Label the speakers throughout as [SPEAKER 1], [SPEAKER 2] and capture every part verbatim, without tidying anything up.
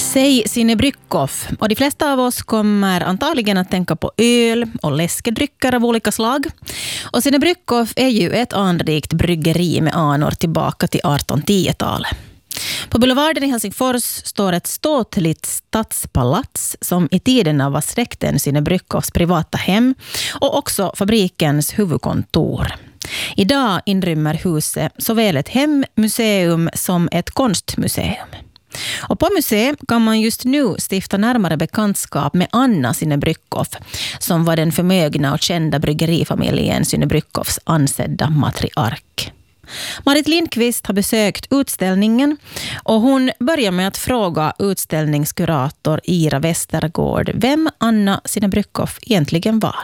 [SPEAKER 1] Säg Sine Bryckhoff, och de flesta av oss kommer antagligen att tänka på öl och läskedrycker av olika slag. Och Sine Bryckhoff är ju ett anrikt bryggeri med anor tillbaka till artonhundratiotalet. På Boulevarden i Helsingfors står ett ståtligt stadspalats som i tiderna var släkten Sine Bryckhoffs privata hem och också fabrikens huvudkontor. Idag inrymmer huset såväl ett hem, museum som ett konstmuseum. Och på museet kan man just nu stifta närmare bekantskap med Anna Sine Bryckhoff, som var den förmögna och kända bryggerifamiljen Sine Bryckhoffs ansedda matriark. Marit Lindqvist har besökt utställningen och hon börjar med att fråga utställningskurator Ira Westergård vem Anna Sine Bryckhoff egentligen var.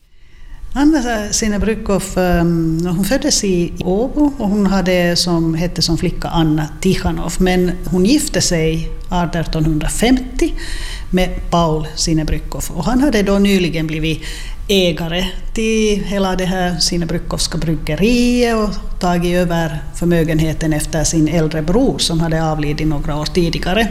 [SPEAKER 2] Anna Sine Bryckhoff, hon föddes i Åbo och hon hade som, hette som flicka Anna Tichanov, men hon gifte sig artonhundrafemtio med Paul Sine Bryckhoff och han hade då nyligen blivit ägare till hela det här Sine Bryckhoffska bryggeriet och tagit över förmögenheten efter sin äldre bror som hade avlidit några år tidigare.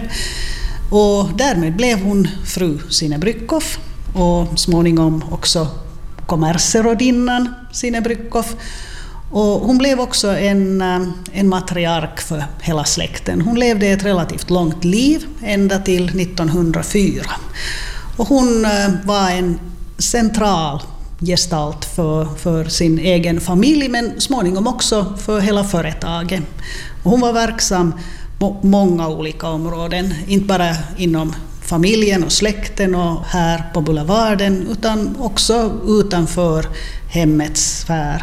[SPEAKER 2] Och därmed blev hon fru Sine Bryckhoff och småningom också kommerserådinnan Sine Bryckhoff. Och hon blev också en, en matriark för hela släkten. Hon levde ett relativt långt liv ända till nittonhundrafyra. Och hon var en central gestalt för, för sin egen familj men småningom också för hela företaget. Och hon var verksam på många olika områden, inte bara inom familjen och släkten och här på Boulevarden utan också utanför hemmets sfär.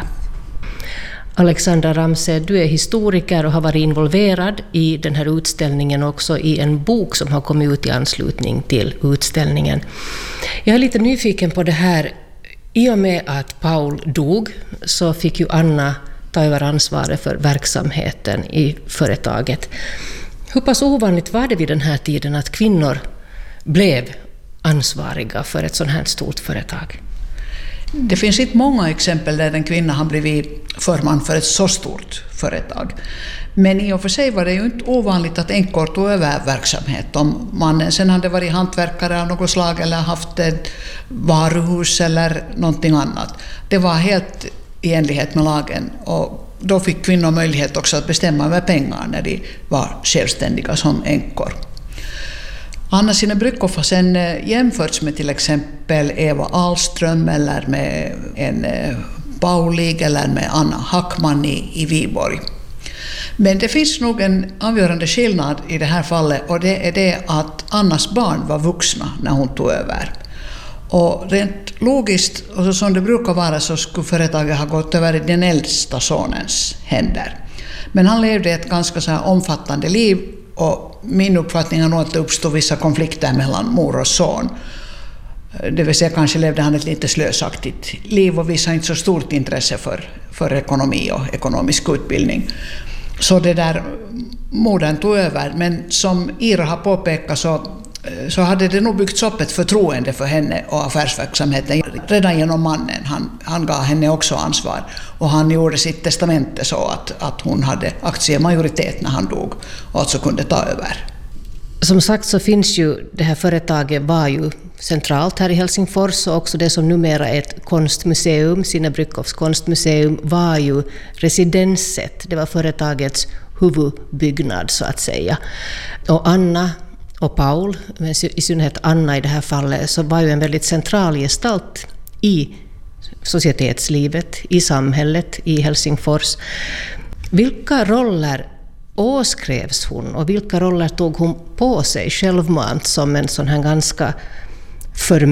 [SPEAKER 3] Alexandra Ramse, du är historiker och har varit involverad i den här utställningen och också i en bok som har kommit ut i anslutning till utställningen. Jag är lite nyfiken på det här. I och med att Paul dog så fick ju Anna ta över ansvaret för verksamheten i företaget. Hur pass ovanligt var det vid den här tiden att kvinnor blev ansvariga för ett sådant här stort företag?
[SPEAKER 4] Det finns inte många exempel där en kvinna har blivit förman för ett så stort företag. Men i och för sig var det ju inte ovanligt att änkor tog över verksamhet. Om mannen sen hade varit hantverkare av något slag eller haft ett varuhus eller någonting annat. Det var helt i enlighet med lagen och då fick kvinnor möjlighet också att bestämma över pengar när de var självständiga som änkor. Anna Sine Bryckhoff har sen jämförts med till exempel Eva Ahlström eller med en Paulig eller med Anna Hackman i, i Viborg. Men det finns nog en avgörande skillnad i det här fallet och det är det att Annas barn var vuxna när hon tog över. Och rent logiskt och så som det brukar vara så skulle företaget ha gått över i den äldsta sonens händer. Men han levde ett ganska så här omfattande liv och min uppfattning är nog att det uppstod vissa konflikter mellan mor och son. Det vill säga kanske levde han ett lite slösaktigt liv och visade inte så stort intresse för, för ekonomi och ekonomisk utbildning. Så det där modern tog över. Men som Ira har påpekat så, så hade det nog byggts upp ett förtroende för henne och affärsverksamheten redan genom mannen. Han, han gav henne också ansvar och han gjorde sitt testamente så att, att hon hade aktiemajoritet när han dog och alltså kunde ta över.
[SPEAKER 3] Som sagt så finns ju det här företaget var ju centralt här i Helsingfors och också det som numera är ett konstmuseum, Sine Bryckhoffs konstmuseum, var ju residenset. Det var företagets huvudbyggnad så att säga. Och Anna och Paul, men i synnerhet Anna i det här fallet, så var ju en väldigt central gestalt i societetslivet, i samhället, i Helsingfors. Vilka roller åskrevs hon och vilka roller tog hon på sig självmant som en sån här ganska förmögen